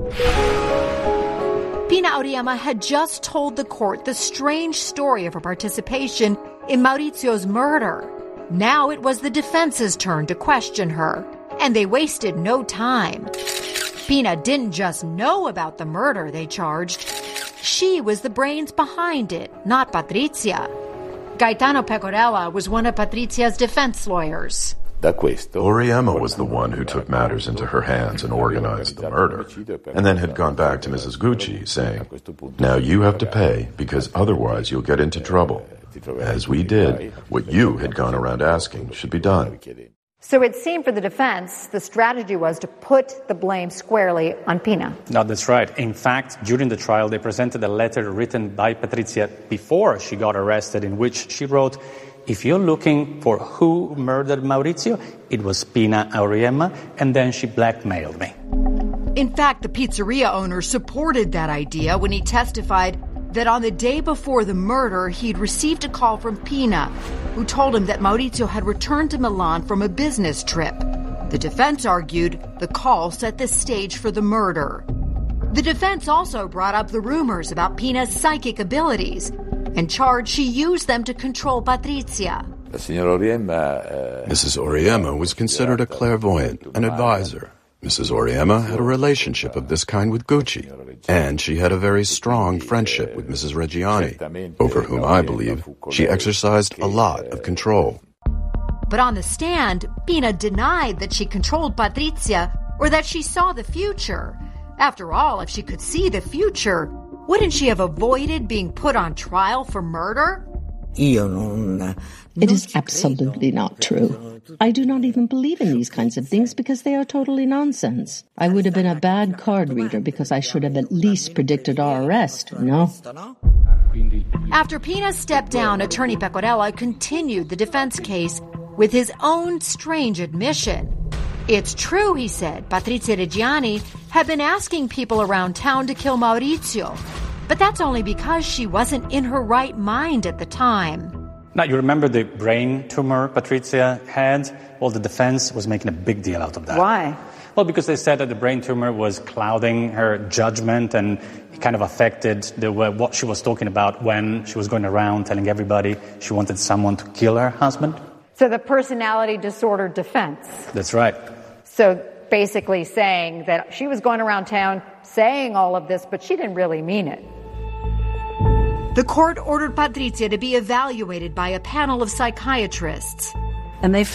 Pina Auriemma had just told the court the strange story of her participation in Maurizio's murder. Now it was the defense's turn to question her, and they wasted no time. Pina didn't just know about the murder they charged. She was the brains behind it, not Patrizia. Gaetano Pecorella was one of Patrizia's defense lawyers. Auriemma was the one who took matters into her hands and organized the murder, and then had gone back to Mrs. Gucci saying, "Now you have to pay because otherwise you'll get into trouble. As we did, what you had gone around asking should be done." So it seemed for the defense, the strategy was to put the blame squarely on Pina. No, that's right. In fact, during the trial, they presented a letter written by Patrizia before she got arrested in which she wrote, "If you're looking for who murdered Maurizio, it was Pina Auriemma, and then she blackmailed me." In fact, the pizzeria owner supported that idea when he testified that on the day before the murder, he'd received a call from Pina, who told him that Maurizio had returned to Milan from a business trip. The defense argued the call set the stage for the murder. The defense also brought up the rumors about Pina's psychic abilities and charged she used them to control Patrizia. Mrs. Auriemma was considered a clairvoyant, an advisor. Mrs. Auriemma had a relationship of this kind with Gucci, and she had a very strong friendship with Mrs. Reggiani, over whom I believe she exercised a lot of control. But on the stand, Pina denied that she controlled Patrizia or that she saw the future. After all, if she could see the future, wouldn't she have avoided being put on trial for murder? It is absolutely not true. I do not even believe in these kinds of things because they are totally nonsense. I would have been a bad card reader because I should have at least predicted our arrest, no? After Pina stepped down, Attorney Pecorella continued the defense case with his own strange admission. It's true, he said, Patrizia Reggiani had been asking people around town to kill Maurizio. But that's only because she wasn't in her right mind at the time. Now, you remember the brain tumor Patrizia had? Well, the defense was making a big deal out of that. Why? Well, because they said that the brain tumor was clouding her judgment and it kind of affected what she was talking about when she was going around telling everybody she wanted someone to kill her husband. So the personality disorder defense. That's right. So basically saying that she was going around town saying all of this, but she didn't really mean it. The court ordered Patrizia to be evaluated by a panel of psychiatrists. And they